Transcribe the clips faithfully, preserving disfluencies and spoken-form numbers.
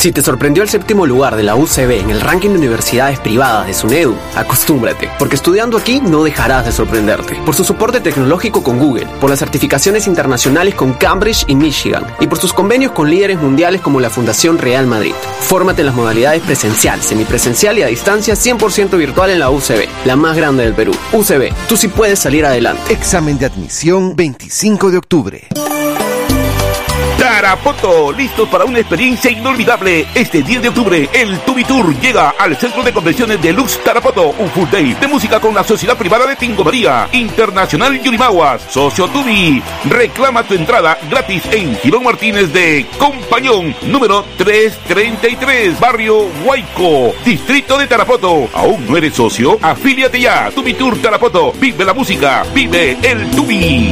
Si te sorprendió el séptimo lugar de la U C B en el ranking de universidades privadas de SUNEDU, acostúmbrate, porque estudiando aquí no dejarás de sorprenderte. Por su soporte tecnológico con Google, por las certificaciones internacionales con Cambridge y Michigan, y por sus convenios con líderes mundiales como la Fundación Real Madrid. Fórmate en las modalidades presencial, semipresencial y a distancia cien por ciento virtual en la U C B, la más grande del Perú. U C B, tú sí puedes salir adelante. Examen de admisión veinticinco de octubre. Tarapoto, listos para una experiencia inolvidable. Este diez de octubre, el Tubi Tour llega al Centro de Convenciones de Lux Tarapoto. Un full day de música con la Sociedad Privada de Tingo María, Internacional Yurimaguas, Socio Tubi. Reclama tu entrada gratis en Girón Martínez de Compañón, número trescientos treinta y tres, Barrio Huayco, Distrito de Tarapoto. ¿Aún no eres socio? Afíliate ya. Tubi Tour Tarapoto. Vive la música, vive el Tubi.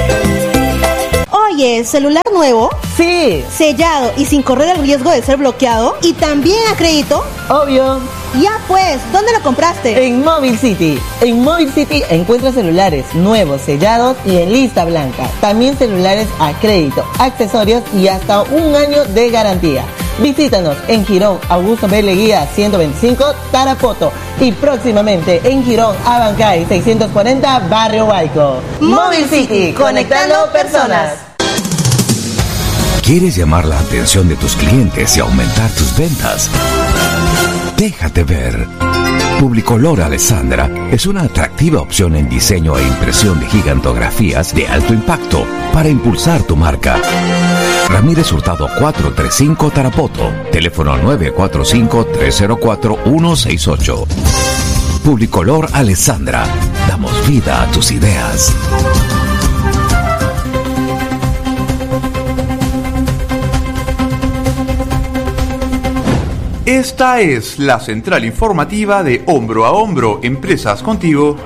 Oye, ¿celular nuevo? Sí. ¿Sellado y sin correr el riesgo de ser bloqueado? ¿Y también a crédito? Obvio. Ya pues, ¿dónde lo compraste? En Mobile City. En Mobile City encuentras celulares nuevos, sellados y en lista blanca. También celulares a crédito, accesorios y hasta un año de garantía. Visítanos en Girón Augusto B. Leguía ciento veinticinco, Tarapoto, y próximamente en Girón Abancay seiscientos cuarenta, Barrio Huayco. Mobile City, conectando personas. ¿Quieres llamar la atención de tus clientes y aumentar tus ventas? Déjate ver. Publicolor Alessandra es una atractiva opción en diseño e impresión de gigantografías de alto impacto para impulsar tu marca. Ramírez Hurtado cuatrocientos treinta y cinco, Tarapoto. Teléfono nueve cuatro cinco, tres cero cuatro, uno seis ocho. Publicolor Alessandra. Damos vida a tus ideas. Esta es la central informativa de Hombro a Hombro, Empresas Contigo.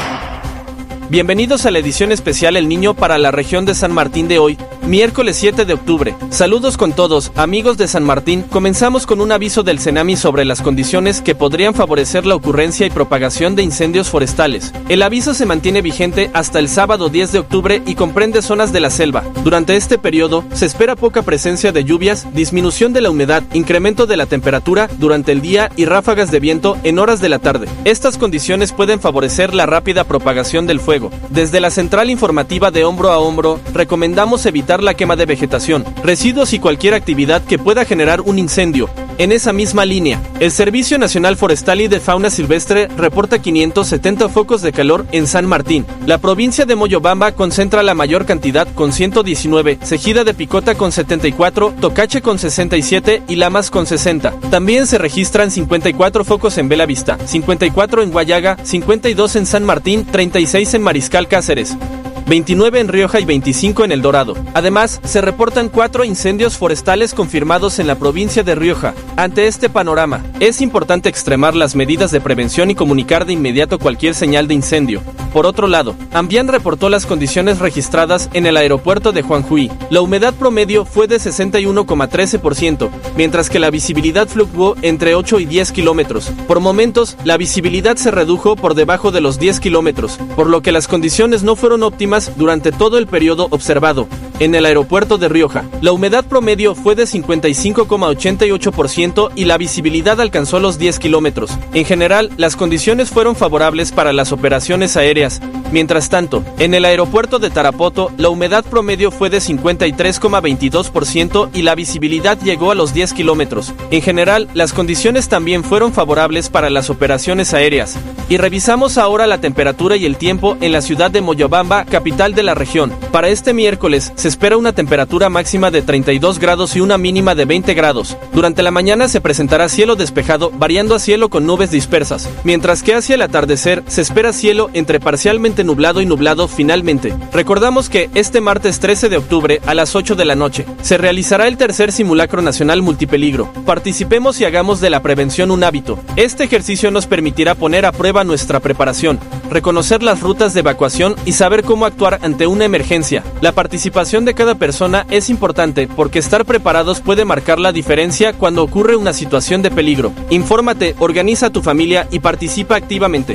Bienvenidos a la edición especial El Niño para la región de San Martín de hoy, miércoles siete de octubre. Saludos con todos, amigos de San Martín. Comenzamos con un aviso del CENAMI sobre las condiciones que podrían favorecer la ocurrencia y propagación de incendios forestales. El aviso se mantiene vigente hasta el sábado diez de octubre y comprende zonas de la selva. Durante este periodo se espera poca presencia de lluvias, disminución de la humedad, incremento de la temperatura durante el día y ráfagas de viento en horas de la tarde. Estas condiciones pueden favorecer la rápida propagación del fuego. Desde la central informativa de Hombro a Hombro, recomendamos evitar la quema de vegetación, residuos y cualquier actividad que pueda generar un incendio. En esa misma línea, el Servicio Nacional Forestal y de Fauna Silvestre reporta quinientos setenta focos de calor en San Martín. La provincia de Moyobamba concentra la mayor cantidad con ciento diecinueve, Cejida de Picota con setenta y cuatro, Tocache con sesenta y siete y Lamas con sesenta. También se registran cincuenta y cuatro focos en Bela Vista, cincuenta y cuatro en Guayaga, cincuenta y dos en San Martín, treinta y seis en Mariscal Cáceres, veintinueve en Rioja y veinticinco en El Dorado. Además, se reportan cuatro incendios forestales confirmados en la provincia de Rioja. Ante este panorama, es importante extremar las medidas de prevención y comunicar de inmediato cualquier señal de incendio. Por otro lado, Ambián reportó las condiciones registradas en el aeropuerto de Juanjuy. La humedad promedio fue de sesenta y uno coma trece por ciento, mientras que la visibilidad fluctuó entre ocho y diez kilómetros. Por momentos, la visibilidad se redujo por debajo de los diez kilómetros, por lo que las condiciones no fueron óptimas durante todo el periodo observado. En el aeropuerto de Rioja, la humedad promedio fue de cincuenta y cinco coma ochenta y ocho por ciento y la visibilidad alcanzó los diez kilómetros. En general, las condiciones fueron favorables para las operaciones aéreas. Mientras tanto, en el aeropuerto de Tarapoto, la humedad promedio fue de cincuenta y tres coma veintidós por ciento y la visibilidad llegó a los diez kilómetros. En general, las condiciones también fueron favorables para las operaciones aéreas. Y revisamos ahora la temperatura y el tiempo en la ciudad de Moyobamba, capital de la región. Para este miércoles se espera una temperatura máxima de treinta y dos grados y una mínima de veinte grados. Durante la mañana se presentará cielo despejado, variando a cielo con nubes dispersas, mientras que hacia el atardecer se espera cielo entre parcialmente nublado y nublado finalmente. Recordamos que este martes trece de octubre a las ocho de la noche se realizará el tercer simulacro nacional multipeligro. Participemos y hagamos de la prevención un hábito. Este ejercicio nos permitirá poner a prueba nuestra preparación, reconocer las rutas de evacuación y saber cómo actuar ante una emergencia. La participación de cada persona es importante porque estar preparados puede marcar la diferencia cuando ocurre una situación de peligro. Infórmate, organiza a tu familia y participa activamente.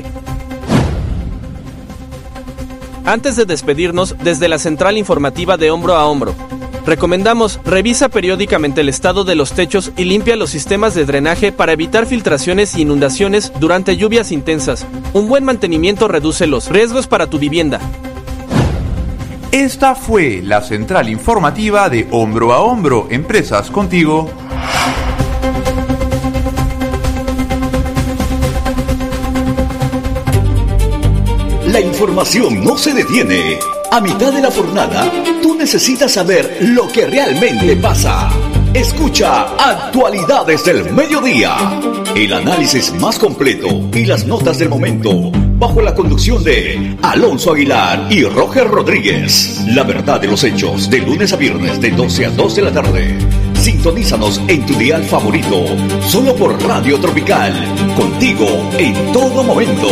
Antes de despedirnos, desde la central informativa de Hombro a Hombro, Recomendamos, revisa periódicamente el estado de los techos y limpia los sistemas de drenaje para evitar filtraciones y inundaciones durante lluvias intensas. Un buen mantenimiento reduce los riesgos para tu vivienda. Esta fue la central informativa de Hombro a Hombro, Empresas Contigo. La información no se detiene. A mitad de la jornada, tú necesitas saber lo que realmente pasa. Escucha Actualidades del Mediodía, el análisis más completo y las notas del momento, bajo la conducción de Alonso Aguilar y Roger Rodríguez. La verdad de los hechos, de lunes a viernes de doce a dos de la tarde. Sintonízanos en tu dial favorito, solo por Radio Tropical, contigo en todo momento.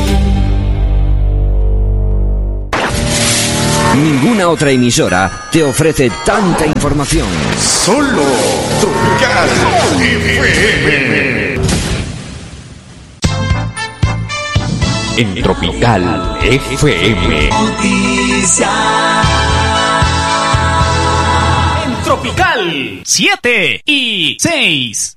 Ninguna otra emisora te ofrece tanta información. Solo Tropical F M. En Tropical F M. En Tropical siete y seis.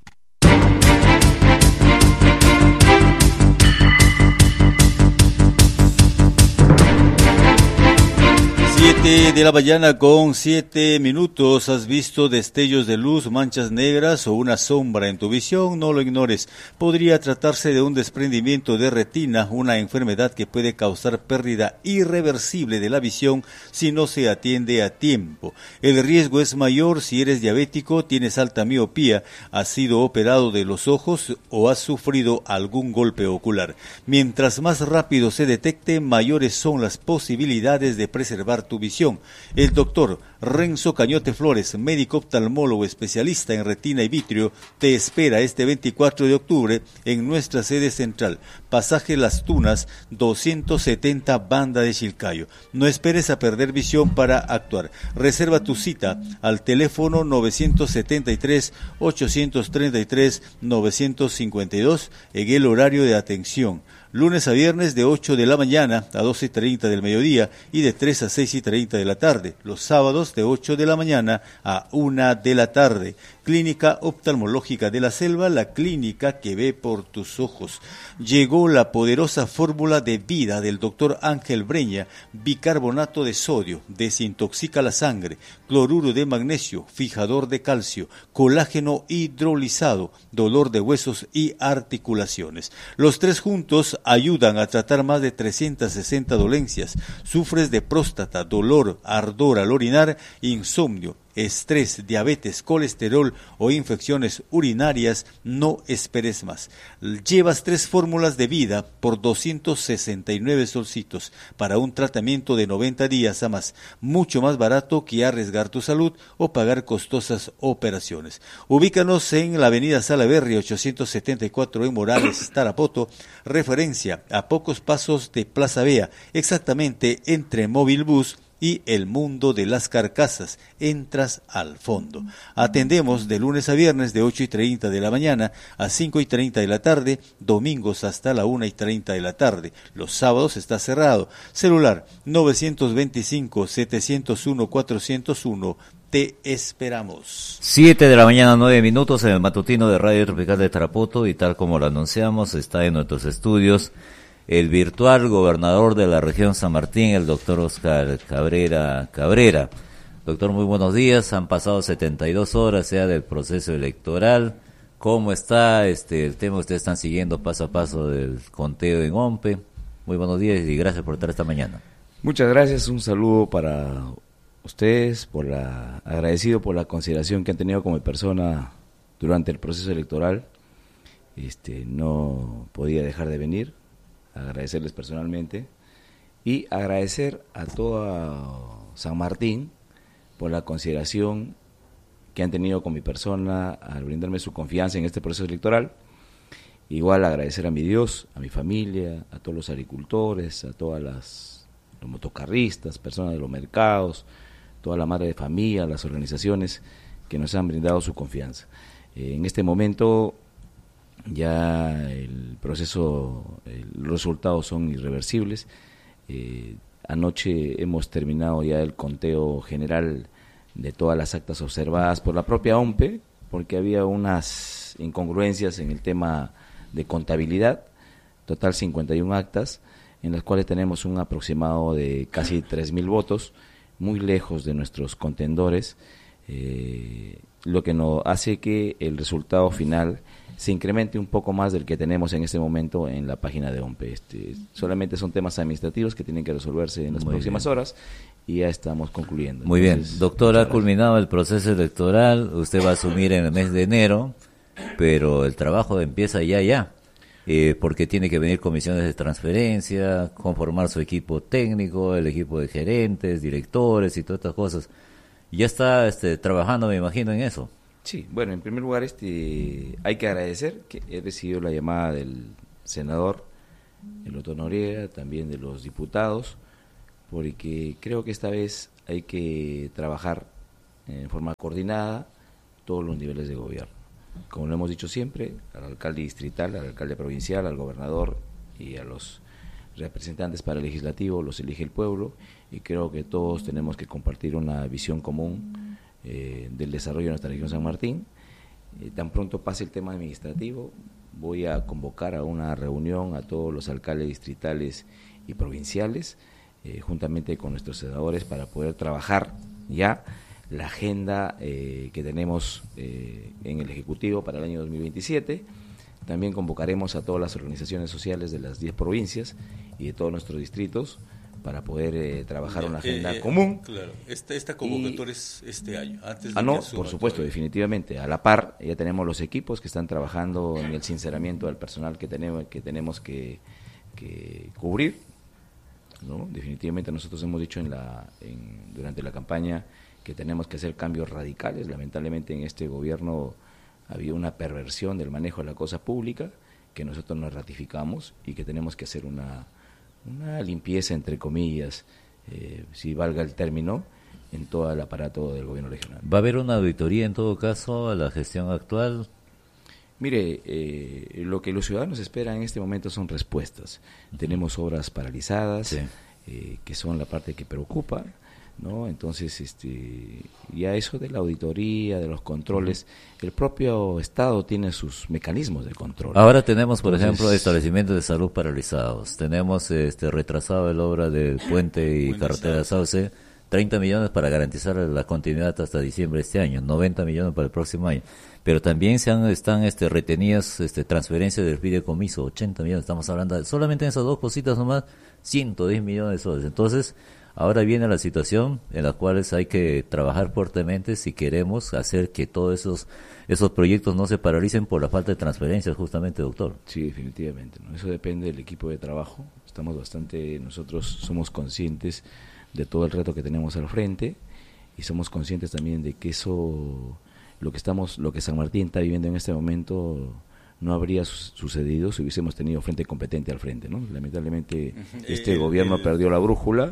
siete de la mañana con siete minutos. ¿Has visto destellos de luz, manchas negras o una sombra en tu visión? No lo ignores. Podría tratarse de un desprendimiento de retina, una enfermedad que puede causar pérdida irreversible de la visión si no se atiende a tiempo. El riesgo es mayor si eres diabético, tienes alta miopía, has sido operado de los ojos o has sufrido algún golpe ocular. Mientras más rápido se detecte, mayores son las posibilidades de preservar tu visión. El doctor Renzo Cañote Flores, médico oftalmólogo especialista en retina y vitrio, te espera este veinticuatro de octubre en nuestra sede central, pasaje Las Tunas, doscientos setenta, Banda de Chilcayo. No esperes a perder visión para actuar. Reserva tu cita al teléfono novecientos setenta y tres, ochocientos treinta y tres, novecientos cincuenta y dos en el horario de atención. Lunes a viernes de ocho de la mañana a doce y treinta del mediodía y de tres a seis y treinta de la tarde. Los sábados de ocho de la mañana a una de la tarde. Clínica Oftalmológica de la Selva, la clínica que ve por tus ojos. Llegó la poderosa fórmula de vida del doctor Ángel Breña, bicarbonato de sodio, desintoxica la sangre, cloruro de magnesio, fijador de calcio, colágeno hidrolizado, dolor de huesos y articulaciones. Los tres juntos ayudan a tratar más de trescientas sesenta dolencias. Sufres de próstata, dolor, ardor al orinar, insomnio, estrés, diabetes, colesterol o infecciones urinarias, no esperes más. Llevas tres fórmulas de vida por doscientos sesenta y nueve solcitos para un tratamiento de noventa días a más, mucho más barato que arriesgar tu salud o pagar costosas operaciones. Ubícanos en la avenida Salaberry ochocientos setenta y cuatro en Morales, Tarapoto, referencia a pocos pasos de Plaza Vea, exactamente entre Móvil Bus y el mundo de las carcasas. Entras al fondo. Atendemos de lunes a viernes de ocho y treinta de la mañana a cinco y treinta de la tarde, domingos hasta la una y treinta de la tarde. Los sábados está cerrado. Celular novecientos veinticinco, setecientos uno, cuatrocientos uno. Te esperamos. Siete de la mañana, nueve minutos en el matutino de Radio Tropical de Tarapoto, y tal como lo anunciamos, está en nuestros estudios el virtual gobernador de la región San Martín, el doctor Oscar Cabrera Cabrera. Doctor, muy buenos días. Han pasado setenta y dos horas ya del proceso electoral. ¿Cómo está este el tema? Ustedes están siguiendo paso a paso del conteo en OMPE. Muy buenos días y gracias por estar esta mañana. Muchas gracias. Un saludo para ustedes, por la agradecido por la consideración que han tenido como persona durante el proceso electoral. Este, no podía dejar de venir. Agradecerles personalmente y agradecer a todo San Martín por la consideración que han tenido con mi persona al brindarme su confianza en este proceso electoral. Igual agradecer a mi Dios, a mi familia, a todos los agricultores, a todas las los motocarristas, personas de los mercados, toda la madre de familia, las organizaciones que nos han brindado su confianza. Eh, en este momento ya el proceso, eh, los resultados son irreversibles. Eh, anoche hemos terminado ya el conteo general de todas las actas observadas por la propia O M P E, porque había unas incongruencias en el tema de contabilidad, total cincuenta y una actas, en las cuales tenemos un aproximado de casi tres mil votos, muy lejos de nuestros contendores, eh, lo que nos hace que el resultado final se incremente un poco más del que tenemos en este momento en la página de O M P E. Este, solamente son temas administrativos que tienen que resolverse en las Muy próximas bien. horas y ya estamos concluyendo. Muy Entonces, bien, doctor, ha culminado el proceso electoral, usted va a asumir en el mes de enero, pero el trabajo empieza ya, ya, eh, porque tiene que venir comisiones de transferencia, conformar su equipo técnico, el equipo de gerentes, directores y todas estas cosas. Ya está este, trabajando, me imagino, en eso. Sí, bueno, en primer lugar este hay que agradecer que he recibido la llamada del senador, el doctor Noriega, también de los diputados, porque creo que esta vez hay que trabajar en forma coordinada todos los niveles de gobierno. Como lo hemos dicho siempre, al alcalde distrital, al alcalde provincial, al gobernador y a los representantes para el legislativo los elige el pueblo, y creo que todos tenemos que compartir una visión común eh, del desarrollo de nuestra región San Martín. Eh, tan pronto pase el tema administrativo, voy a convocar a una reunión a todos los alcaldes distritales y provinciales, eh, juntamente con nuestros senadores, para poder trabajar ya la agenda eh, que tenemos eh, en el Ejecutivo para el año dos mil veintisiete. También convocaremos a todas las organizaciones sociales de las diez provincias y de todos nuestros distritos para poder eh, trabajar una agenda eh, común. Claro, esta, esta convocatoria y, es este año. Antes de ah, no, por supuesto, todavía. definitivamente. A la par, ya tenemos los equipos que están trabajando en el sinceramiento del personal que tenemos que, tenemos que, que cubrir, ¿no? Definitivamente nosotros hemos dicho en la en, durante la campaña que tenemos que hacer cambios radicales. Lamentablemente en este gobierno había una perversión del manejo de la cosa pública que nosotros nos ratificamos y que tenemos que hacer una, una limpieza, entre comillas, eh, si valga el término, en todo el aparato del gobierno regional. ¿Va a haber una auditoría en todo caso a la gestión actual? Mire, eh, lo que los ciudadanos esperan en este momento son respuestas. Uh-huh. Tenemos obras paralizadas, sí. eh, que son la parte que preocupa, ¿no? Entonces, este, ya eso de la auditoría, de los controles, el propio Estado tiene sus mecanismos de control. Ahora tenemos, por Entonces, ejemplo, establecimientos de salud paralizados. Tenemos este retrasado la obra del puente y carretera de Sauce, treinta millones para garantizar la continuidad hasta diciembre de este año, noventa millones para el próximo año. Pero también se han, están este, retenidas este, transferencias del fideicomiso, ochenta millones, estamos hablando de, solamente en esas dos cositas nomás, ciento diez millones de soles. Entonces, ahora viene la situación en la cual hay que trabajar fuertemente si queremos hacer que todos esos esos proyectos no se paralicen por la falta de transferencias, justamente, doctor. Sí, definitivamente, ¿no? Eso depende del equipo de trabajo. Estamos bastante, nosotros somos conscientes de todo el reto que tenemos al frente y somos conscientes también de que eso, lo que estamos, lo que San Martín está viviendo en este momento, no habría su- sucedido si hubiésemos tenido frente competente al frente, ¿no? Lamentablemente este el, gobierno el... perdió la brújula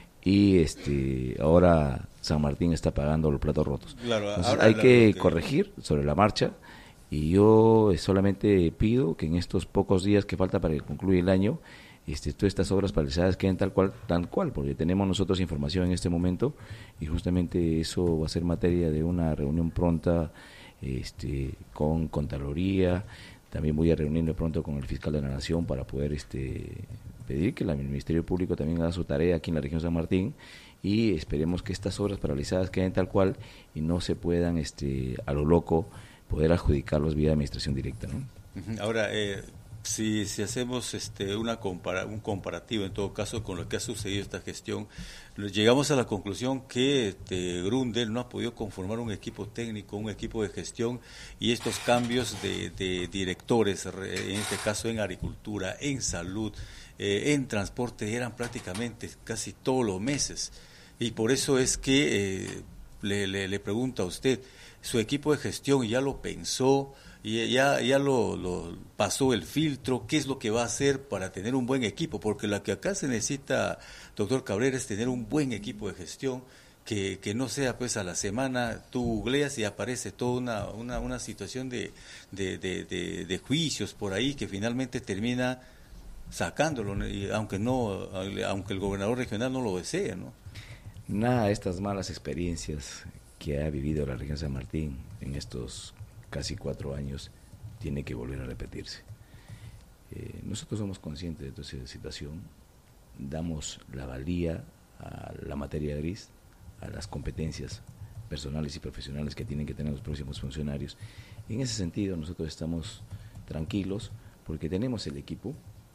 y este ahora San Martín está pagando los platos rotos. Claro, Entonces, ahora hay la- que, lo que- corregir sobre la marcha, y yo solamente pido que en estos pocos días que falta para que concluya el año, este, todas estas obras paralizadas queden tal cual, tal cual, porque tenemos nosotros información en este momento y justamente eso va a ser materia de una reunión pronta este, con Contraloría. También voy a reunirme pronto con el fiscal de la Nación para poder este, pedir que la- el Ministerio Público también haga su tarea aquí en la región San Martín, y esperemos que estas obras paralizadas queden tal cual y no se puedan este, a lo loco poder adjudicarlos vía administración directa, ¿no? Ujú. Ahora, eh, si, si hacemos este una compara, un comparativo en todo caso con lo que ha sucedido esta gestión, llegamos a la conclusión que este, Grundel no ha podido conformar un equipo técnico, un equipo de gestión, y estos cambios de, de directores, en este caso en agricultura, en salud, eh, en transporte, eran prácticamente casi todos los meses, y por eso es que eh, le, le, le pregunto a usted, su equipo de gestión ya lo pensó, y ya, ya lo, lo pasó el filtro, ¿qué es lo que va a hacer para tener un buen equipo? Porque lo que acá se necesita, doctor Cabrera, es tener un buen equipo de gestión, que, que no sea pues a la semana tú googleas y aparece toda una, una, una situación de, de, de, de, de juicios por ahí que finalmente termina sacándolo, y aunque no, aunque el gobernador regional no lo desee, ¿no? Nada de estas malas experiencias que ha vivido la región San Martín en estos casi cuatro años tiene que volver a repetirse. Eh, nosotros somos conscientes de toda esa situación, damos la valía a la materia gris, a las competencias personales y profesionales que tienen que tener los próximos funcionarios. En ese sentido nosotros estamos tranquilos porque tenemos el equipo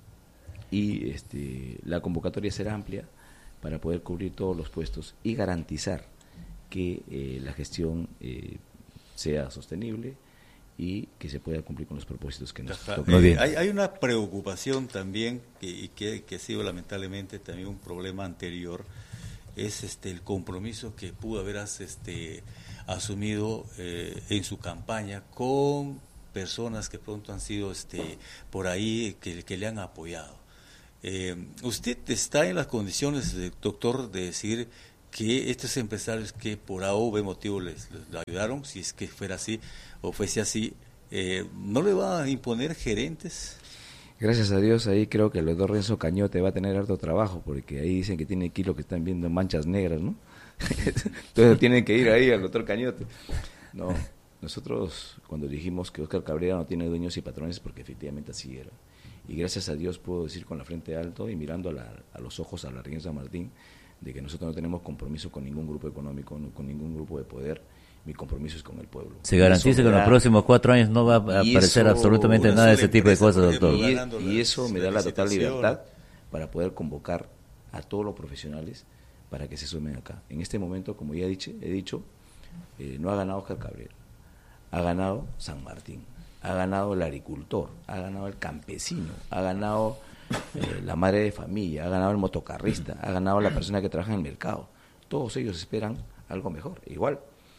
y este, la convocatoria será amplia para poder cubrir todos los puestos y garantizar que eh, la gestión eh, sea sostenible y que se pueda cumplir con los propósitos que nos tocan. Eh, hay, hay una preocupación también que, que, que ha sido lamentablemente también un problema anterior, es este el compromiso que pudo haber este, asumido eh, en su campaña con personas que pronto han sido este, por ahí que, que le han apoyado. Eh, ¿Usted está en las condiciones, doctor, de decir que estos empresarios que por A o B motivo les, les ayudaron, si es que fuera así o fuese así, eh, no le va a imponer gerentes? Gracias a Dios, ahí creo que el doctor Renzo Cañote va a tener harto trabajo, porque ahí dicen que tiene kilos que están viendo manchas negras, ¿no? Entonces tienen que ir ahí al doctor Cañote. No, nosotros cuando dijimos que Óscar Cabrera no tiene dueños y patrones, porque efectivamente así era. Y gracias a Dios puedo decir con la frente alto y mirando a, la, a los ojos a la región San Martín, de que nosotros no tenemos compromiso con ningún grupo económico, no, con ningún grupo de poder. Mi compromiso es con el pueblo. Se garantiza que en los próximos cuatro años no va a aparecer eso, absolutamente nada de ese tipo de cosas, doctor. Y, y eso me da la total libertad para poder convocar a todos los profesionales para que se sumen acá. En este momento, como ya he dicho, he dicho eh, no ha ganado Óscar Cabrera, ha ganado San Martín, ha ganado el agricultor, ha ganado el campesino, ha ganado eh, la madre de familia, ha ganado el motocarrista, ha ganado la persona que trabaja en el mercado. Todos ellos esperan algo mejor, igual.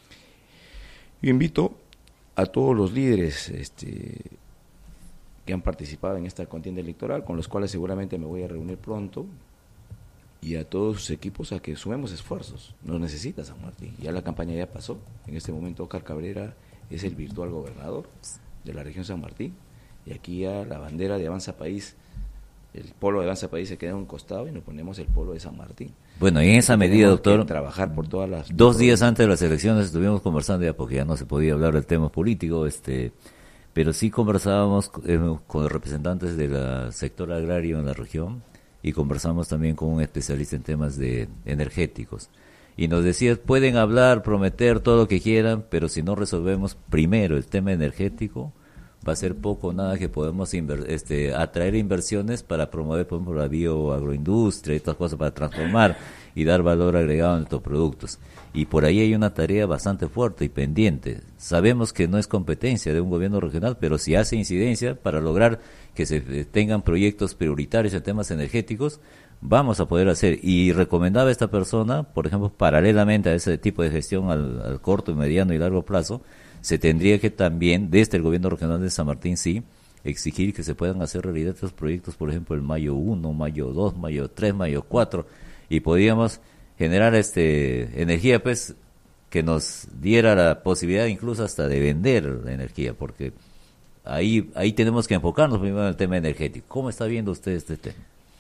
Yo invito a todos los líderes este, que han participado en esta contienda electoral, con los cuales seguramente me voy a reunir pronto, y a todos sus equipos a que sumemos esfuerzos. Nos necesita San Martín. Ya la campaña ya pasó. En este momento Óscar Cabrera es el virtual gobernador de la región San Martín, y aquí ya la bandera de Avanza País, el polo de Avanza País se queda a un costado y nos ponemos el polo de San Martín. Bueno, y en esa medida, doctor, trabajar por todas las dos días antes de las elecciones estuvimos conversando, ya porque ya no se podía hablar del tema político, este, pero sí conversábamos eh, con representantes del sector agrario en la región y conversamos también con un especialista en temas de energéticos. Y nos decía, pueden hablar, prometer todo lo que quieran, pero si no resolvemos primero el tema energético, va a ser poco o nada que podemos inver, este, atraer inversiones para promover, por ejemplo, la bioagroindustria y estas cosas para transformar y dar valor agregado a nuestros productos. Y por ahí hay una tarea bastante fuerte y pendiente. Sabemos que no es competencia de un gobierno regional, pero si hace incidencia para lograr que se tengan proyectos prioritarios en temas energéticos, vamos a poder hacer. Y recomendaba a esta persona, por ejemplo, paralelamente a ese tipo de gestión al, al corto, mediano y largo plazo, se tendría que también, desde el gobierno regional de San Martín, sí, exigir que se puedan hacer realidad estos proyectos, por ejemplo, el Mayo uno, Mayo dos, Mayo tres, Mayo cuatro, y podríamos generar este energía, pues, que nos diera la posibilidad incluso hasta de vender la energía, porque ahí ahí tenemos que enfocarnos primero en el tema energético. ¿Cómo está viendo usted este tema?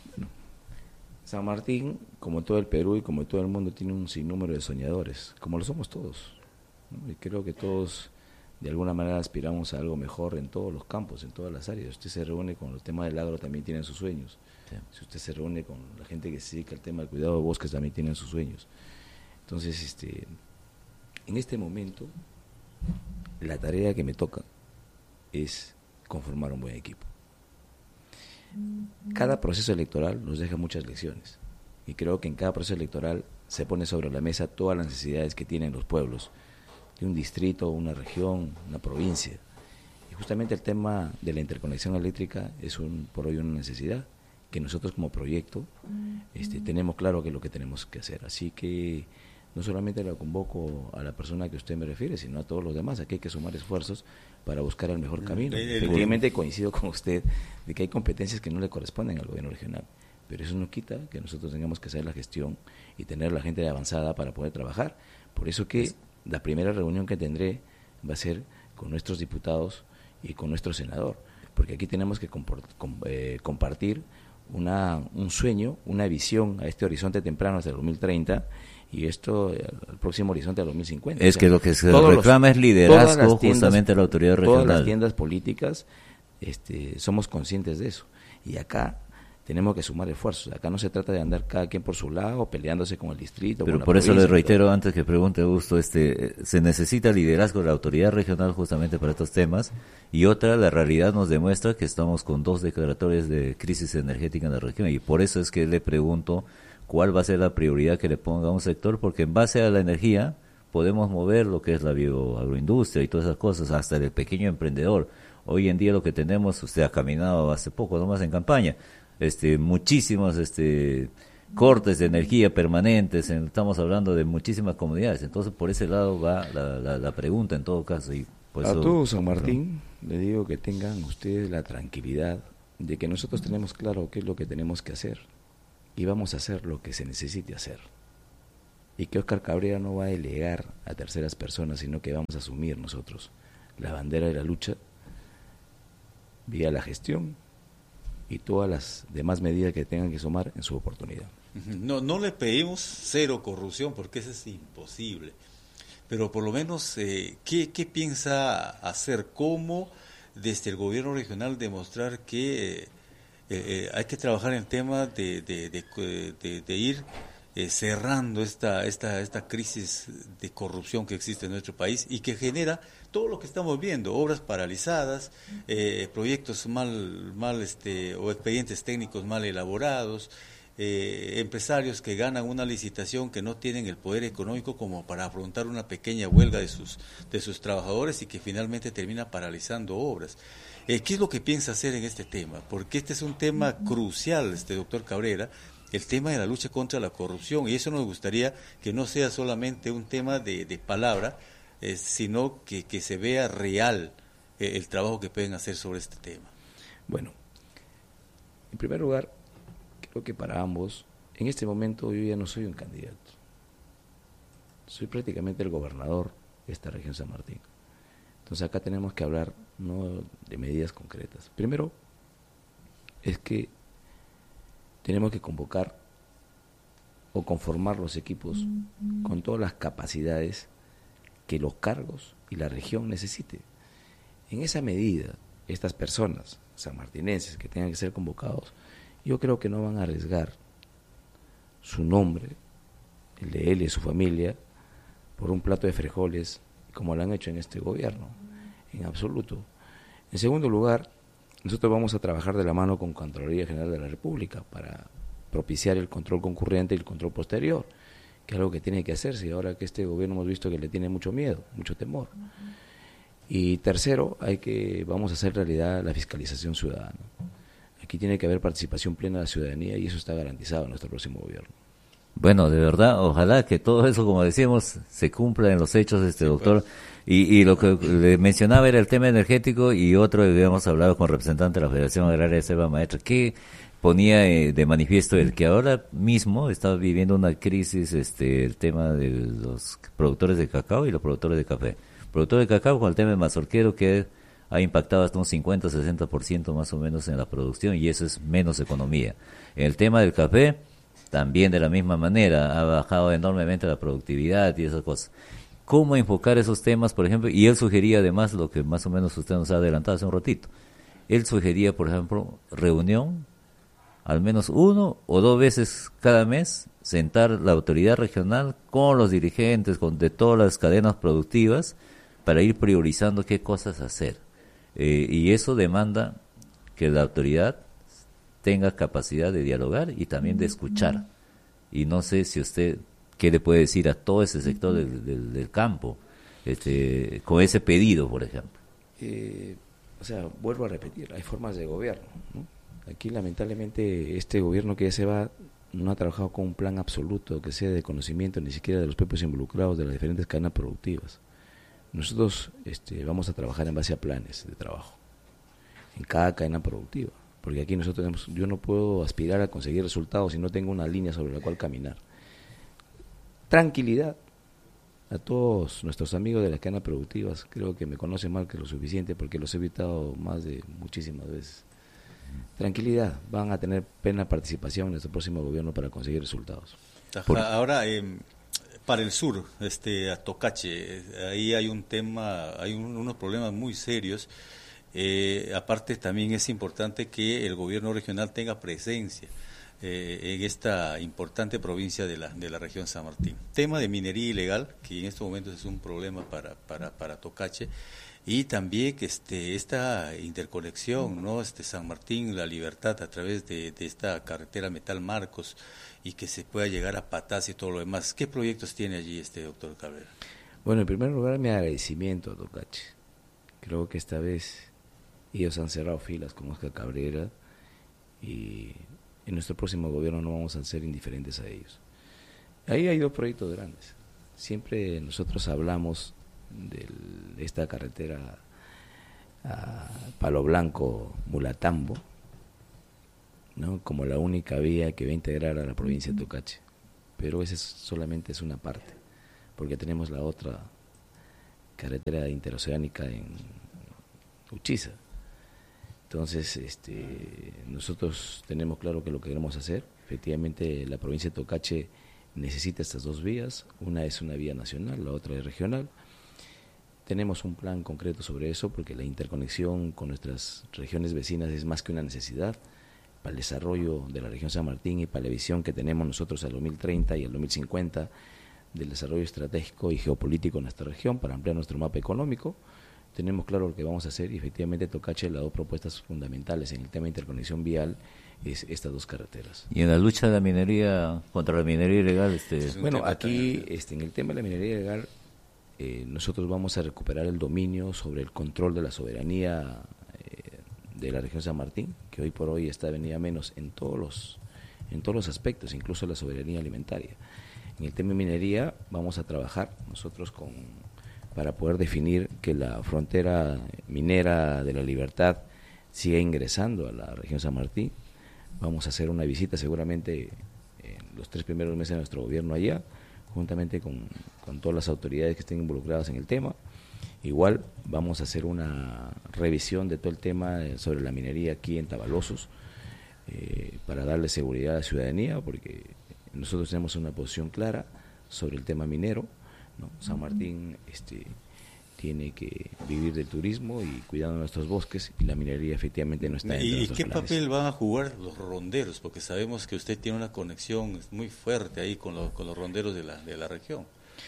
San Martín, como todo el Perú y como todo el mundo, tiene un sinnúmero de soñadores, como lo somos todos, ¿no? Y creo que todos de alguna manera aspiramos a algo mejor en todos los campos, en todas las áreas. Usted se reúne con los temas del agro, también tienen sus sueños. Sí. Si usted se reúne con la gente que se dedica al tema del cuidado de bosques, también tienen sus sueños. Entonces, este, en este momento, la tarea que me toca es conformar un buen equipo. Cada proceso electoral nos deja muchas lecciones, y creo que en cada proceso electoral se pone sobre la mesa todas las necesidades que tienen los pueblos, de un distrito, una región, una provincia. Y justamente el tema de la interconexión eléctrica es un, por hoy una necesidad que nosotros como proyecto este, tenemos claro que es lo que tenemos que hacer. Así que no solamente la convoco a la persona que usted me refiere, sino a todos los demás. Aquí hay que sumar esfuerzos para buscar el mejor camino. Efectivamente coincido con usted de que hay competencias que no le corresponden al gobierno regional, pero eso no quita que nosotros tengamos que hacer la gestión y tener la gente de avanzada para poder trabajar. Por eso que la primera reunión que tendré va a ser con nuestros diputados y con nuestro senador, porque aquí tenemos que comport, com, eh, compartir una un sueño, una visión a este horizonte temprano hasta el dos mil treinta y esto al próximo horizonte del dos mil cincuenta. Es o sea, que lo que se reclama los, es liderazgo tiendas, justamente de la autoridad regional. Todas las tiendas políticas este, somos conscientes de eso. Y acá tenemos que sumar esfuerzos. Acá no se trata de andar cada quien por su lado, peleándose con el distrito. Pero con por la eso le reitero todo. antes que pregunte Augusto, este, se necesita liderazgo de la autoridad regional justamente para estos temas. Y otra, la realidad nos demuestra que estamos con dos declaratorias de crisis energética en la región. Y por eso es que le pregunto cuál va a ser la prioridad que le ponga a un sector, porque en base a la energía podemos mover lo que es la bioagroindustria y todas esas cosas, hasta el pequeño emprendedor. Hoy en día lo que tenemos, usted ha caminado hace poco, nomás en campaña, este, muchísimos este, cortes de energía permanentes, en, estamos hablando de muchísimas comunidades, entonces por ese lado va la, la, la pregunta en todo caso. Y por a eso, todos, San Martín, ¿no? Le digo que tengan ustedes la tranquilidad de que nosotros tenemos claro qué es lo que tenemos que hacer y vamos a hacer lo que se necesite hacer. Y que Óscar Cabrera no va a delegar a terceras personas, sino que vamos a asumir nosotros la bandera de la lucha vía la gestión y todas las demás medidas que tengan que sumar en su oportunidad. No, no le pedimos cero corrupción porque eso es imposible, pero por lo menos eh, ¿qué, qué piensa hacer? ¿Cómo desde el gobierno regional demostrar que eh, eh, hay que trabajar en el tema de, de, de, de, de ir eh, cerrando esta, esta, esta crisis de corrupción que existe en nuestro país y que genera todo lo que estamos viendo, obras paralizadas, eh, proyectos mal, mal este, o expedientes técnicos mal elaborados, eh, empresarios que ganan una licitación que no tienen el poder económico como para afrontar una pequeña huelga de sus, de sus trabajadores y que finalmente termina paralizando obras. Eh, ¿Qué es lo que piensa hacer en este tema? Porque este es un tema crucial, este doctor Cabrera, el tema de la lucha contra la corrupción, y eso nos gustaría que no sea solamente un tema de, de palabra, eh, sino que, que se vea real eh, el trabajo que pueden hacer sobre este tema. Bueno, en primer lugar, creo que para ambos, en este momento yo ya no soy un candidato, soy prácticamente el gobernador de esta región San Martín. Entonces acá tenemos que hablar no de medidas concretas. Primero, es que tenemos que convocar o conformar los equipos con todas las capacidades que los cargos y la región necesite. En esa medida, estas personas sanmartinenses que tengan que ser convocados, yo creo que no van a arriesgar su nombre, el de él y de su familia, por un plato de frijoles, como lo han hecho en este gobierno, en absoluto. En segundo lugar, nosotros vamos a trabajar de la mano con Contraloría General de la República para propiciar el control concurrente y el control posterior, que es algo que tiene que hacerse, ahora que este gobierno hemos visto que le tiene mucho miedo, mucho temor. Y tercero, hay que vamos a hacer realidad la fiscalización ciudadana. Aquí tiene que haber participación plena de la ciudadanía y eso está garantizado en nuestro próximo gobierno. Bueno, de verdad, ojalá que todo eso, como decíamos, se cumpla en los hechos, este doctor. Y, y lo que le mencionaba era el tema energético y otro, habíamos hablado con el representante de la Federación Agraria, Seba Maestre, que ponía eh, de manifiesto el que ahora mismo está viviendo una crisis, este, el tema de los productores de cacao y los productores de café. Productores de cacao con el tema de mazorquero que ha impactado hasta un cincuenta a sesenta por ciento más o menos en la producción y eso es menos economía. En el tema del café, también de la misma manera, ha bajado enormemente la productividad y esas cosas. ¿Cómo enfocar esos temas, por ejemplo? Y él sugería además lo que más o menos usted nos ha adelantado hace un ratito. Él sugería, por ejemplo, reunión, al menos uno o dos veces cada mes, sentar la autoridad regional con los dirigentes con de todas las cadenas productivas para ir priorizando qué cosas hacer. Eh, y eso demanda que la autoridad tenga capacidad de dialogar y también de escuchar. Y no sé si usted, ¿qué le puede decir a todo ese sector del, del, del campo este, con ese pedido, por ejemplo? Eh, o sea, vuelvo a repetir, hay formas de gobierno, ¿no? Aquí lamentablemente este gobierno que ya se va no ha trabajado con un plan absoluto que sea de conocimiento ni siquiera de los propios involucrados de las diferentes cadenas productivas. Nosotros este, vamos a trabajar en base a planes de trabajo en cada cadena productiva, porque aquí nosotros tenemos, yo no puedo aspirar a conseguir resultados si no tengo una línea sobre la cual caminar. Tranquilidad a todos nuestros amigos de las cadenas productivas, creo que me conocen mal que lo suficiente porque los he evitado más de muchísimas veces. tranquilidad, van a tener plena participación en nuestro próximo gobierno para conseguir resultados. Por... Ahora, eh, para el sur, este, a Tocache, ahí hay un tema, hay un, unos problemas muy serios. Eh, aparte, también es importante que el gobierno regional tenga presencia eh, en esta importante provincia de la, de la región San Martín. Tema de minería ilegal, que en estos momentos es un problema para, para, para Tocache. Y también que este esta interconexión, ¿no? Este San Martín, La Libertad, a través de, de esta carretera Metal Marcos, y que se pueda llegar a Patás y todo lo demás. ¿Qué proyectos tiene allí este doctor Cabrera? Bueno, en primer lugar, mi agradecimiento a Tocache. Creo que esta vez ellos han cerrado filas con Oscar Cabrera y en nuestro próximo gobierno no vamos a ser indiferentes a ellos. Ahí hay dos proyectos grandes. Siempre nosotros hablamos de esta carretera a Palo Blanco Mulatambo, ¿no? Como la única vía que va a integrar a la provincia de Tocache, pero esa es, solamente es una parte, porque tenemos la otra carretera interoceánica en Uchiza. Entonces este, nosotros tenemos claro que lo que queremos hacer, efectivamente la provincia de Tocache necesita estas dos vías, una es una vía nacional, la otra es regional. Tenemos un plan concreto sobre eso porque la interconexión con nuestras regiones vecinas es más que una necesidad para el desarrollo de la región San Martín y para la visión que tenemos nosotros al dos mil treinta y al dos mil cincuenta del desarrollo estratégico y geopolítico de nuestra región para ampliar nuestro mapa económico. Tenemos claro lo que vamos a hacer y efectivamente Tocache, las dos propuestas fundamentales en el tema de interconexión vial es estas dos carreteras. Y en la lucha de la minería, contra la minería ilegal, este bueno, aquí este, en el tema de la minería ilegal, Eh, nosotros vamos a recuperar el dominio sobre el control de la soberanía eh, de la región San Martín, que hoy por hoy está venida menos en todos los en todos los aspectos, incluso la soberanía alimentaria. En el tema de minería vamos a trabajar nosotros con para poder definir que la frontera minera de La Libertad siga ingresando a la región San Martín. Vamos a hacer una visita seguramente en los tres primeros meses de nuestro gobierno allá, juntamente con, con todas las autoridades que estén involucradas en el tema. Igual vamos a hacer una revisión de todo el tema sobre la minería aquí en Tabalosos, eh, para darle seguridad a la ciudadanía, porque nosotros tenemos una posición clara sobre el tema minero, ¿no? San Martín este, tiene que vivir del turismo y cuidando nuestros bosques, y la minería efectivamente no está ¿Y, entre ¿Y qué planes. papel van a jugar los ronderos? Porque sabemos que usted tiene una conexión muy fuerte ahí con, lo, con los ronderos de la, de la región.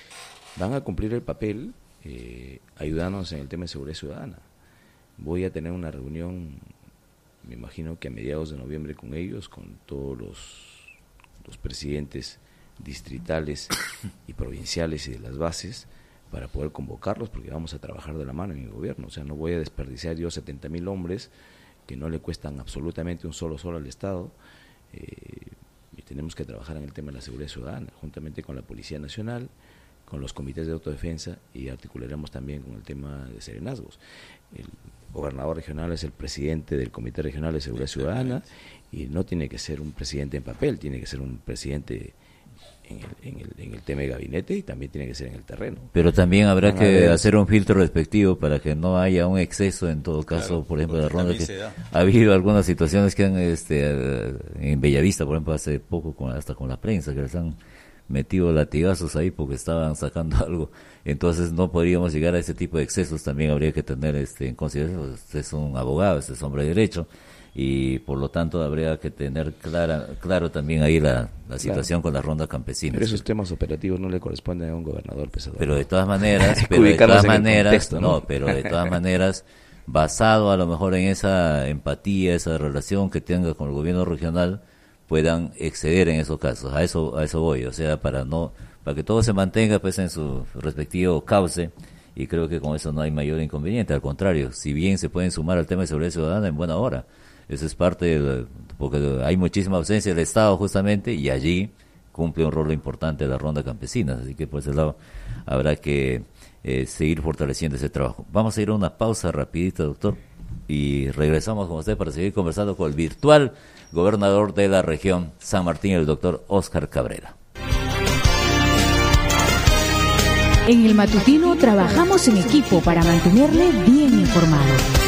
Van a cumplir el papel eh, ayudándonos en el tema de seguridad ciudadana. Voy a tener una reunión, me imagino que a mediados de noviembre con ellos, con todos los, los presidentes distritales y provinciales y de las bases, para poder convocarlos, porque vamos a trabajar de la mano en el gobierno. O sea, no voy a desperdiciar yo setenta mil hombres que no le cuestan absolutamente un solo sol al Estado, eh, y tenemos que trabajar en el tema de la seguridad ciudadana, juntamente con la Policía Nacional, con los comités de autodefensa, y articularemos también con el tema de serenazgos. El gobernador regional es el presidente del Comité Regional de Seguridad Ciudadana, y no tiene que ser un presidente en papel, tiene que ser un presidente En el, en, el, en el tema de gabinete, y también tiene que ser en el terreno. Pero también habrá Van que hacer un filtro respectivo para que no haya un exceso en todo caso, claro, por ejemplo, de ronda, que ha habido algunas situaciones que han, este, en Bellavista, por ejemplo, hace poco, con, hasta con la prensa, que les han metido latigazos ahí porque estaban sacando algo. Entonces no podríamos llegar a ese tipo de excesos. También habría que tener este en consideración. Usted es un abogado, usted es hombre de derecho, y por lo tanto habría que tener clara, claro también ahí la, la situación, claro, con la ronda campesina. Pero esos temas operativos no le corresponden a un gobernador pesador. Pero de todas maneras, pero de todas maneras, contexto, ¿no? no, pero de todas maneras, basado a lo mejor en esa empatía, esa relación que tenga con el gobierno regional, puedan exceder en esos casos. A eso, a eso voy, o sea, para no, para que todo se mantenga pues en su respectivo cauce. Y creo que con eso no hay mayor inconveniente. Al contrario, si bien se pueden sumar al tema de seguridad ciudadana en buena hora. Eso es parte, de, porque hay muchísima ausencia del Estado justamente, y allí cumple un rol importante la ronda campesina, así que por ese lado habrá que eh, seguir fortaleciendo ese trabajo. Vamos a ir a una pausa rapidita, doctor, y regresamos con usted para seguir conversando con el virtual gobernador de la región San Martín, el doctor Oscar Cabrera. En el matutino trabajamos en equipo para mantenerle bien informado.